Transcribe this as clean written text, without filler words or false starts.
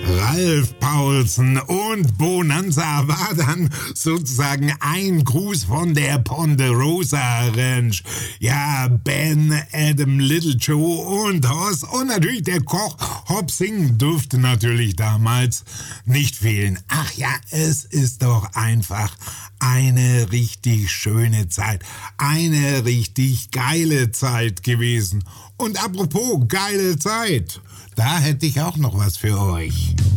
Ralf Paulsen und Bonanza war dann sozusagen ein Gruß von der Ponderosa Ranch. Ja, Ben, Adam, Little Joe und Horst und natürlich der Koch Hop Sing durfte natürlich damals nicht fehlen. Ach ja, es ist doch einfach eine richtig schöne Zeit, eine richtig geile Zeit gewesen. Und apropos geile Zeit, da hätte ich auch noch was für euch.